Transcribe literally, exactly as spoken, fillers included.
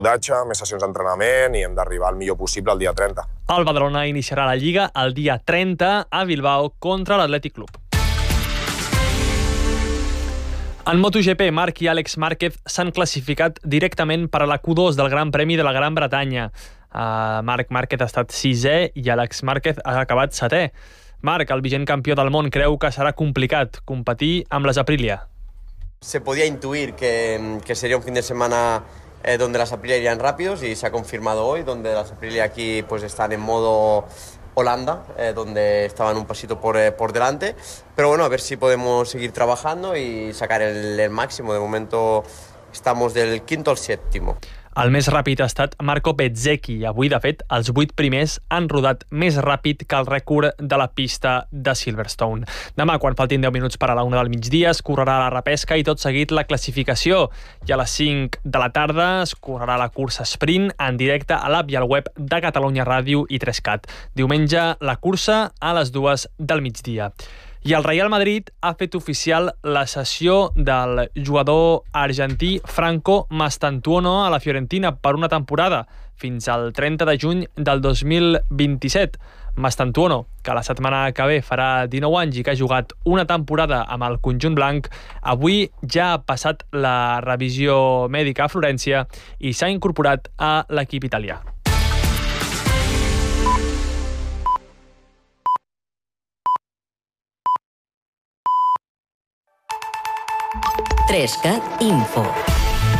més sessions d'entrenament i hem d'arribar al millor possible el dia trenta. El Badalona iniciarà la Lliga el dia trenta a Bilbao contra l'Atlètic Club. En MotoGP, Marc i Àlex Márquez s'han classificat directament per a la Q dos del Gran Premi de la Gran Bretanya. Uh, Marc Márquez ha estat sisè i Àlex Márquez ha acabat setè. Marc, el vigent campió del món, creu que serà complicat competir amb les Aprilia. Se podía intuir que, que sería un fin de semana eh, donde las Aprilia irían rápidos y se ha confirmado hoy, donde las Aprilia aquí pues están en modo Holanda, eh, donde estaban un pasito por, eh, por delante. Pero bueno, a ver si podemos seguir trabajando y sacar el, el máximo. De momento estamos del quinto al séptimo. El més ràpid ha estat Marco Bezzecchi i avui, de fet, els vuit primers han rodat més ràpid que el rècord de la pista de Silverstone. Demà, quan faltin deu minuts per a la una del migdia, es correrà la repesca i tot seguit la classificació. I a les cinc de la tarda es correrà la cursa sprint en directe a l'app i al web de Catalunya Ràdio i tres cat. Diumenge, la cursa a les dues del migdia. I el Real Madrid ha fet oficial la cessió del jugador argentí Franco Mastantuono a la Fiorentina per una temporada, fins al trenta de juny del dos mil vint-i-set. Mastantuono, que la setmana que ve farà dinou anys i que ha jugat una temporada amb el conjunt blanc, avui ja ha passat la revisió mèdica a Florència i s'ha incorporat a l'equip italià. tres cat Info.